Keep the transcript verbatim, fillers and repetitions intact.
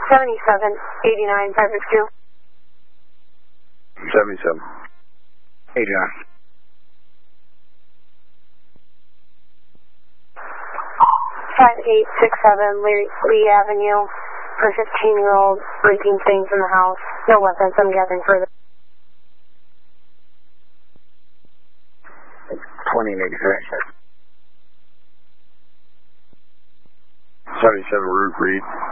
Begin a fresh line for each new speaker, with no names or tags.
seventy-seven eighty-nine five six two.
seventy-seven eighty-nine.
five eight six seven Lee, Lee Avenue for fifteen-year-old breaking things in the house. No weapons, I'm gathering further.
twenty and eighty-three. seventy-seven Route Reed.